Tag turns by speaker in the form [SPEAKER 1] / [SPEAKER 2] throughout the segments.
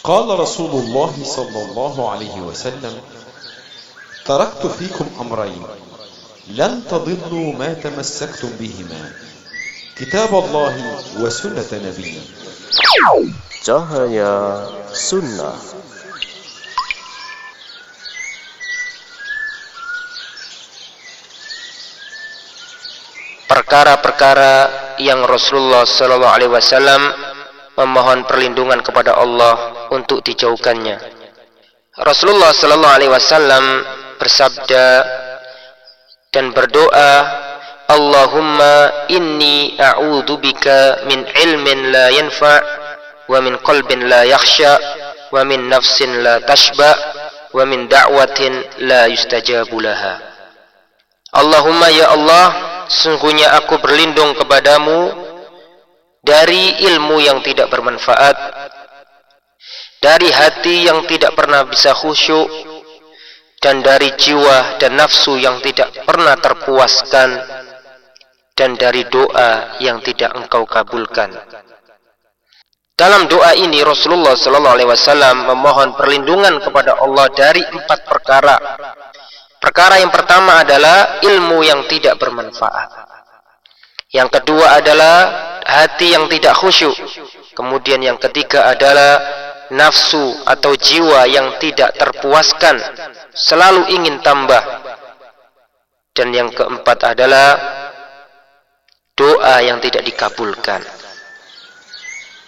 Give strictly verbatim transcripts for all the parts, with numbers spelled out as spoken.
[SPEAKER 1] قال رسول الله صلى الله عليه وسلم: تركت فيكم أمرين لن تضلوا ما تمسكتم بهما، كتاب الله وسنة نبيه.
[SPEAKER 2] Cahaya Sunnah. Perkara-perkara yang Rasulullah Sallallahu Alaihi Wasallam memohon perlindungan kepada Allah untuk dijauhkannya. Rasulullah Sallallahu Alaihi Wasallam bersabda dan berdoa, Allahumma inni a'udzubika min ilmin la yanfa' wa min qalbin la yakhsha wa min nafsin la tashba wa min da'watin la yustajabu laha. Allahumma ya Allah, sungguhnya aku berlindung kepadamu dari ilmu yang tidak bermanfaat, dari hati yang tidak pernah bisa khusyuk, dan dari jiwa dan nafsu yang tidak pernah terpuaskan, dan dari doa yang tidak engkau kabulkan. Dalam doa ini Rasulullah Sallallahu Alaihi Wasallam memohon perlindungan kepada Allah dari empat perkara. Perkara yang pertama adalah ilmu yang tidak bermanfaat. Yang kedua adalah hati yang tidak khusyuk. Kemudian yang ketiga adalah nafsu atau jiwa yang tidak terpuaskan, selalu ingin tambah. Dan yang keempat adalah doa yang tidak dikabulkan.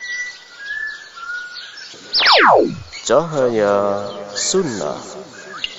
[SPEAKER 2] Cahaya Sunnah.